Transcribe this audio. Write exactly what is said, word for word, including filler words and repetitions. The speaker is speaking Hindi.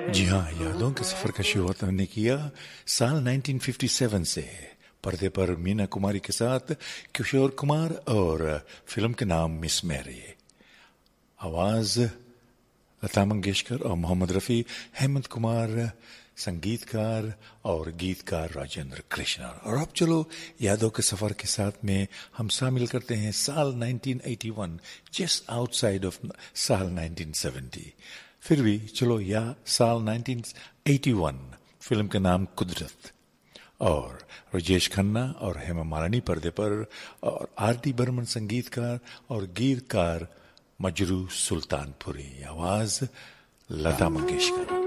जी हाँ, यादों के सफर का शुरुआत हमने किया साल नाइनटीन फिफ्टी सेवन से। पर्दे पर मीना कुमारी के साथ किशोर कुमार और फिल्म के नाम मिस मैरी। आवाज लता मंगेशकर और मोहम्मद रफ़ी, हेमंत कुमार संगीतकार और गीतकार राजेंद्र कृष्ण। और अब चलो यादों के सफर के साथ में हम शामिल करते हैं साल nineteen eighty one, just outside of साल नाइनटीन सेवेंटी। फिर भी चलो या साल नाइनटीन एटी वन, फिल्म का नाम कुदरत, और राजेश खन्ना और हेमा मालिनी पर्दे पर, और आर डी बर्मन संगीतकार और गीतकार मजरू सुल्तानपुरी। आवाज लता मंगेशकर।